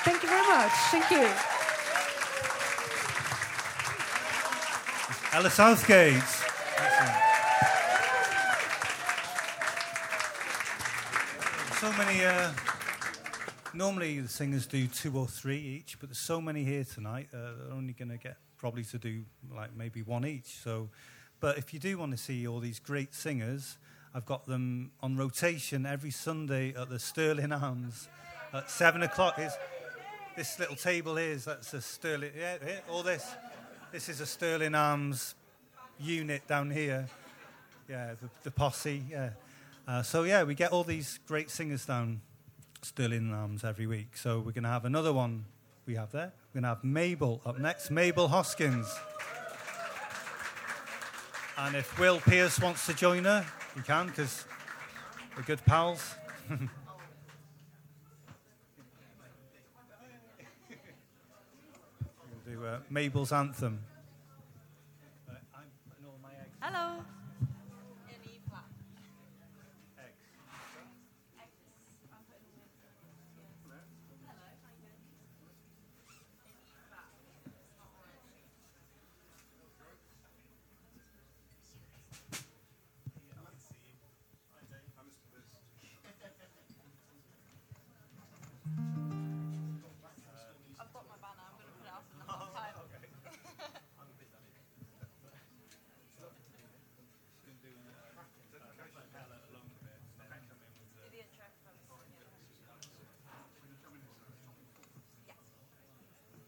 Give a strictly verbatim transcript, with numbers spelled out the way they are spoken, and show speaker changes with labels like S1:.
S1: Thank you very much. Thank you.
S2: Ella Southgate. Excellent. So many, uh, normally the singers do two or three each, but there's so many here tonight, uh, they're only going to get probably to do like maybe one each. So, but if you do want to see all these great singers, I've got them on rotation every Sunday at the Stirling Arms at seven o'clock. Is this little table here, is that's a Stirling, yeah, here, all this. This is a Stirling Arms unit down here. Yeah, the, the posse, yeah. Uh, so, yeah, we get all these great singers down Stirling Arms every week. So we're going to have another one we have there. We're going to have Mabel up next, Mabel Hoskins. And if Will Pierce wants to join her, he can, because we're good pals. We'll do uh, Mabel's Anthem.